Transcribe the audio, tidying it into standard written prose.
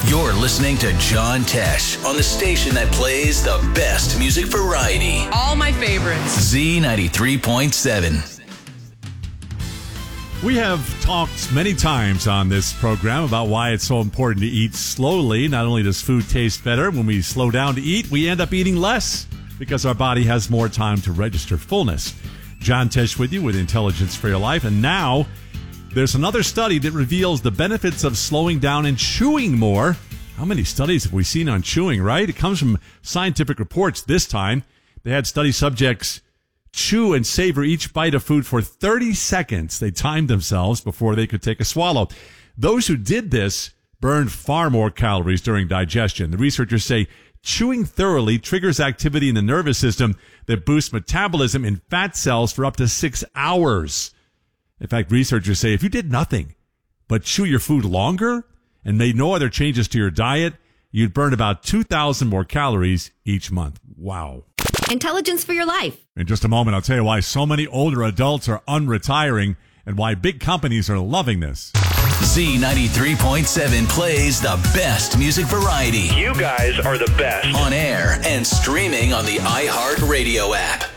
You're listening to John Tesh on the station that plays the best music variety. All my favorites. Z93.7. We have talked many times on this program about why it's so important to eat slowly. Not only does food taste better when we slow down to eat, we end up eating less because our body has more time to register fullness. John Tesh with you with Intelligence for Your Life. And now there's another study that reveals the benefits of slowing down and chewing more. How many studies have we seen on chewing, right? It comes from Scientific Reports this time. They had study subjects chew and savor each bite of food for 30 seconds. They timed themselves before they could take a swallow. Those who did this burned far more calories during digestion. The researchers say chewing thoroughly triggers activity in the nervous system that boosts metabolism in fat cells for up to 6 hours. In fact, researchers say if you did nothing but chew your food longer and made no other changes to your diet, you'd burn about 2,000 more calories each month. Wow. Intelligence for Your Life. In just a moment, I'll tell you why so many older adults are unretiring and why big companies are loving this. Z93.7 plays the best music variety. You guys are the best. On air and streaming on the iHeartRadio app.